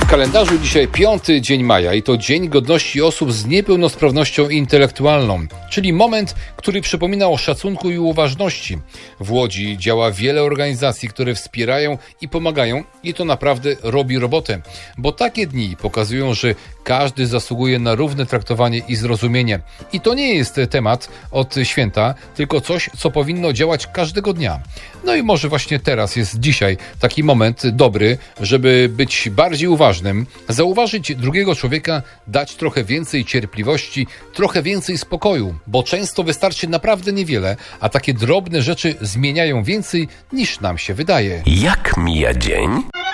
kalendarzu dzisiaj 5 dzień maja i to Dzień Godności Osób z Niepełnosprawnością Intelektualną, czyli moment, który przypomina o szacunku i uważności. W Łodzi działa wiele organizacji, które wspierają i pomagają i to naprawdę robi robotę, bo takie dni pokazują, że każdy zasługuje na równe traktowanie i zrozumienie. I to nie jest temat od święta, tylko coś, co powinno działać każdego dnia. No i może właśnie teraz jest dzisiaj taki moment dobry, żeby być bardziej uważnym, zauważyć drugiego człowieka, dać trochę więcej cierpliwości, trochę więcej spokoju, bo często wystarczy naprawdę niewiele, a takie drobne rzeczy zmieniają więcej niż nam się wydaje. Jak mija dzień?